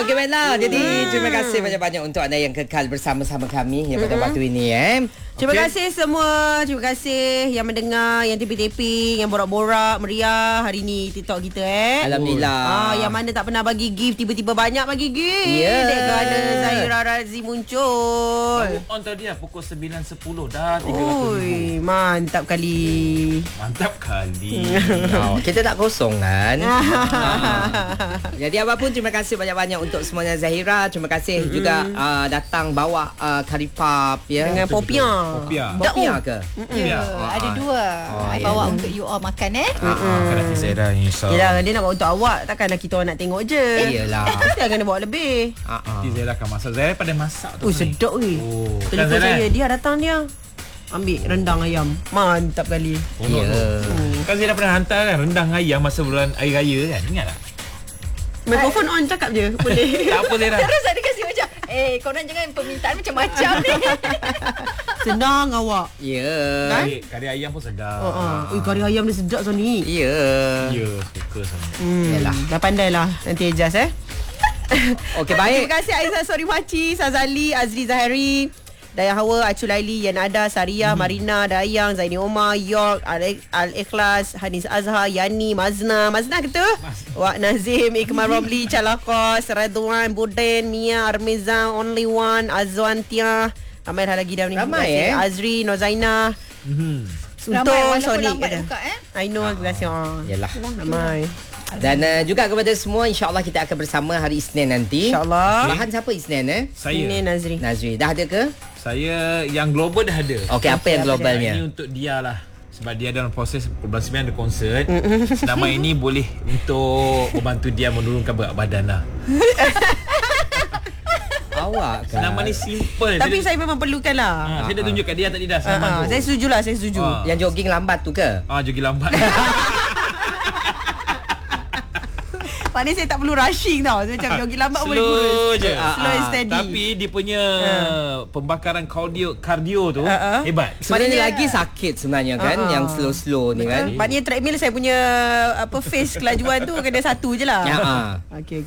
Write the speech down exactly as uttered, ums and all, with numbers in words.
Okey baiklah. Jadi terima kasih banyak-banyak untuk anda yang kekal bersama-sama kami ya pada waktu ini eh. Terima Okey. kasih semua. Terima kasih yang mendengar, yang tipi-tipi, yang borak-borak meriah hari ni TikTok kita eh. Alhamdulillah. Ah, yang mana tak pernah bagi gift tiba-tiba banyak bagi gift. Ya. Dek kerana Zahira Razi muncul. On tadi lah pukul sembilan sepuluh dah tiga ratus ribu. Oi, mantap kali. Mantap kali. Oh, kita tak kosong kan. Ah. Jadi apapun terima kasih banyak-banyak untuk semuanya Zahira. Terima kasih mm-hmm. juga uh, datang bawa uh, curry puff ya. Dengan popiah. Popia. Popiah ke? Ya, Oh, ada ah. dua. Oh, I ya. bawa untuk you all makan eh. Makan hati Zaira insya-Allah. Yelah, dia nak bawa untuk awak. Takkanlah kita orang nak tengok je. Iyalah. Dia kena bawa lebih. Ah, ah. Nanti Zaira akan masak. Zaira pandai masak tu. Oh, sedap weh. Oh, kan Telefon Zaira? saya, dia datang dia. Ambil rendang ayam. Mantap kali. Oh, no, Ya. no. Kan Zaira pernah hantar kan rendang ayam masa bulan air raya kan? Ingat tak? Mikrofon on cakap je. Boleh. Tak apa Zaira. Terus ada kasi macam, eh korang jangan permintaan macam-macam ni. Senang awak. Ya. Kari, kari ayam pun sedap. Oh, oh. Ui, kari ayam dia sedap Sony. Ya. Ya, suka sangat. Hmm, Yalah. dah pandai lah. Nanti adjust eh. Okey baik. Terima kasih Aizah Sori Maci, Sazali, Azri Zahari, Daya Hawa, Acu Laili, Yanada, Saria, hmm. Marina, Dayang, Zaini Omar, York, Al- Al-Ikhlas, Hanis Azhar, Yani, Mazna. Mazna ke tu? Wak Nazim, Ikmal Romli, Calakos, Radwan, Buden, Mia, Armizan, Only One, Azwan Tia. Ramai dah lagi dah ni. Ramai, Terima kasih. eh? Azri, Nozaina, Mhm. Ramai Suntung, walaupun Sonic. lambat ada. buka eh. I know, terima kasih. Oh. Yalah. Ramai. Dan uh, juga kepada semua insya-Allah kita akan bersama hari Isnin nanti. InsyaAllah. Bahan siapa Isnin eh? Saya. Ini Nazri. Nazri. Dah ada ke? Saya yang global dah ada. Okey, apa yang globalnya? Ini untuk dia lah. Sebab dia dalam proses bulan sembilan ada konsert. Selama ini boleh untuk membantu dia menurunkan berat badan lah. Awak kan? Nama ni simple. Tapi saya, saya memang perlukan lah. ha, saya dah tunjuk kat dia tadi dah. Ah, Senang ah, tu. saya setuju lah, saya setuju. Ah. Yang jogging lambat tu ke? Ah, jogi lambat. Maknanya saya tak perlu rushing tau. Saya macam jogging lambat boleh kurus. Slow je. Slow and steady. Tapi dia punya pembakaran kardio kardio tu Ah, ah. hebat. Sebenarnya Maknanya- lagi sakit sebenarnya kan Ah, ah. yang slow-slow ni kan. Maknanya treadmill saya punya apa face kelajuan tu kena satu je lah. Ya, ah. Okey,